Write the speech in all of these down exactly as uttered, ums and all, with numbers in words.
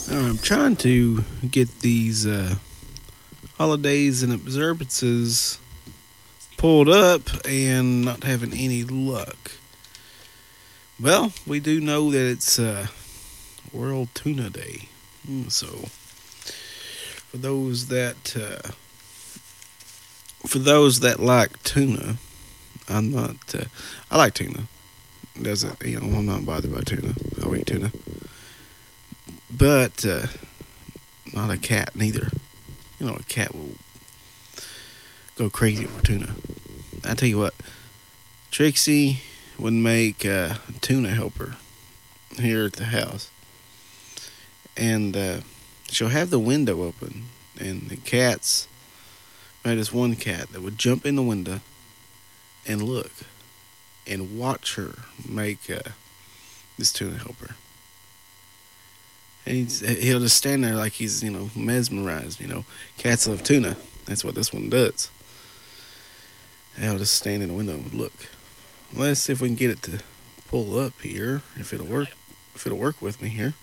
I'm trying to get these uh, holidays and observances pulled up and not having any luck. Well, we do know that it's uh, World Tuna Day. Mm, So, for those that uh, for those that like tuna, I'm not. Uh, I like tuna. Doesn't you know? I'm not bothered by tuna. I'll eat tuna, but uh, not a cat neither. You know, a cat will go crazy for tuna. I tell you what, Trixie would make a tuna helper here at the house, and uh, she'll have the window open, and the cats. I had this one cat that would jump in the window and look and watch her make uh, this tuna helper. And he's, he'll just stand there like he's, you know, mesmerized. You know, cats love tuna. That's what this one does. And I'll just stand in the window and look. Let's see if we can get it to pull up here. If it'll work. If it'll work with me here.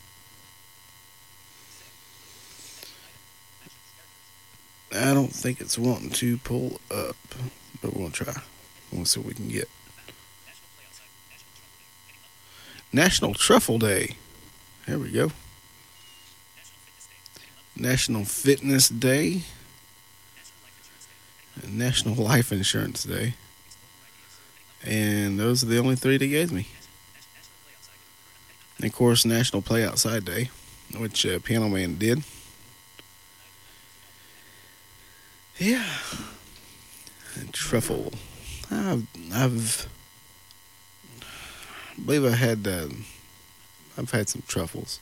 I don't think it's wanting to pull up, but we're gonna try. We'll see what we can get. National Truffle Day. There we go. National Fitness Day. And National Life Insurance Day. And those are the only three they gave me. And of course, National Play Outside Day, which uh, Piano Man did. Yeah. And truffle. I've, I've I believe I had, uh, I've had some truffles.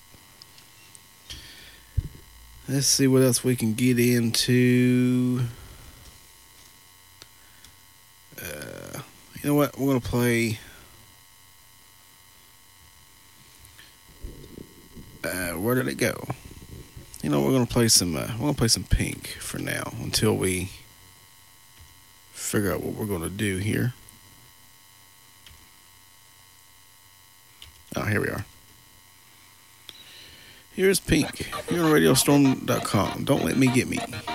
Let's see what else we can get into. Uh, you know what? We're gonna play. Uh, where did it go? You know, we're gonna play some. Uh, we're gonna play some Pink for now until we figure out what we're gonna do here. Oh, here we are. Here's Pink. You're on radio storm dot com. Don't let me get me.